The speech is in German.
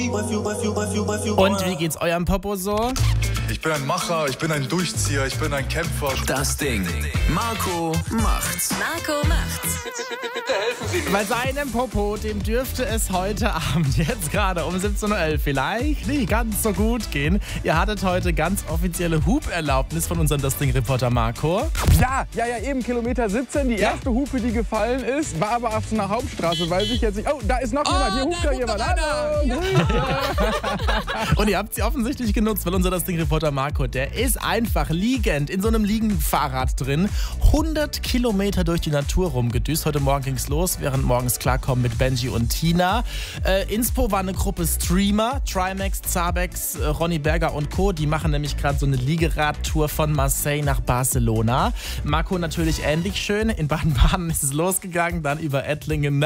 Und wie geht's eurem Popo so? Ich bin ein Macher, ich bin ein Durchzieher, ich bin ein Kämpfer. Das Ding. Marco macht's. Marco macht's. Bitte helfen Sie mir. Bei seinem Popo, dem dürfte es heute Abend, jetzt gerade um 17.11 Uhr, vielleicht nicht ganz so gut gehen. Ihr hattet heute ganz offizielle Huperlaubnis von unserem Das Ding-Reporter Marco. Ja, eben Kilometer 17. Die erste Hupe, die gefallen ist, war aber auf so einer Hauptstraße, weiß ich jetzt nicht. Oh, da ist noch jemand, hier hupt ja jemand. Und ihr habt sie offensichtlich genutzt, weil unser Das Ding-Reporter Marco, der ist einfach liegend in so einem liegenden Fahrrad drin, 100 Kilometer durch die Natur rumgedüst. Heute Morgen ging's los, während morgens Klarkommen mit Benji und Tina. Inspo war eine Gruppe Streamer, Trimax, Zabex, Ronny Berger und Co. Die machen nämlich gerade so eine Liegeradtour von Marseille nach Barcelona. Marco natürlich ähnlich schön. In Baden-Baden ist es losgegangen, dann über Ettlingen